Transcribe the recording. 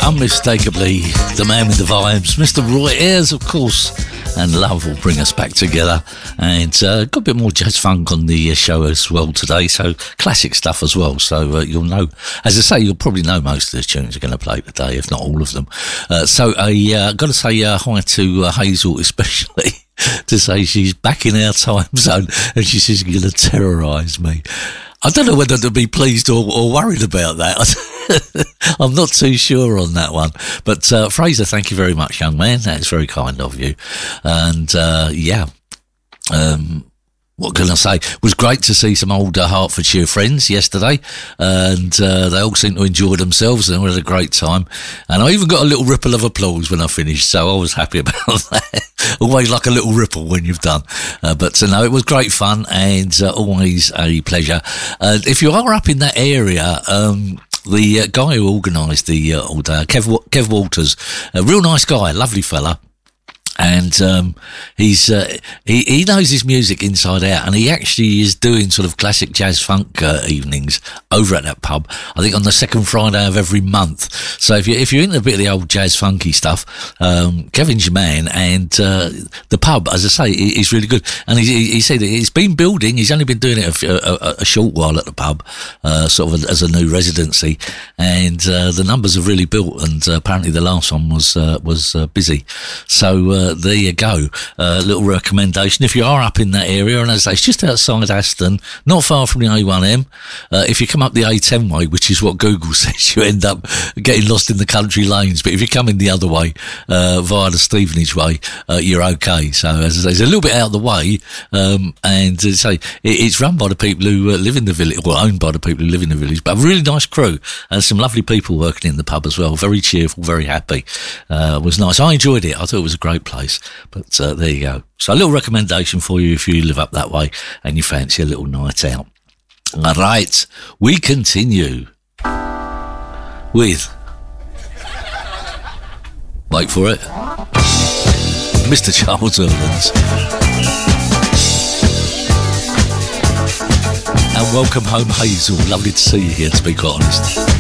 unmistakably the man with the vibes, Mr. Roy Ayers, of course, and Love will bring us back together. And got a bit more jazz funk on the show as well today, so classic stuff as well. So you'll know, as I say, you'll probably know most of the tunes are going to play today, if not all of them. So I got to say hi to Hazel especially. To say she's back in our time zone and she says she's going to terrorise me. I don't know whether to be pleased or worried about that. I'm not too sure on that one. But Fraser, thank you very much, young man. That's very kind of you. And what can I say? It was great to see some old Hertfordshire friends yesterday, and they all seemed to enjoy themselves and we had a great time. And I even got a little ripple of applause when I finished, so I was happy about that. Always like a little ripple when you've done. But no, it was great fun and always a pleasure. If you are up in that area, the guy who organised the all day, Kev Walters, a real nice guy, lovely fella. And he knows his music inside out, and he actually is doing sort of classic jazz funk evenings over at that pub, I think on the second Friday of every month. So if you're into a bit of the old jazz funky stuff, Kevin's your man. And the pub, as I say, is really good. And he said it's been building. He's only been doing it a short while at the pub, sort of as a new residency, and the numbers have really built. And apparently the last one was busy. So there you go. Little recommendation if you are up in that area. And as I say, it's just outside Aston, not far from the A1M. If you come up the A10 way, which is what Google says, you end up getting lost in the country lanes. But if you come in the other way, via the Stevenage way, you're okay. So as I say, it's a little bit out of the way. And as I say, it's run by the people who live in the village, well, owned by the people who live in the village, but a really nice crew and some lovely people working in the pub as well. Very cheerful, very happy. It was nice. I enjoyed it. I thought it was a great place. But there you go. So a little recommendation for you if you live up that way and you fancy a little night out. All right, we continue with, wait for it, Mr. Charles Irvins. And welcome home, Hazel. Lovely to see you here, to be quite honest.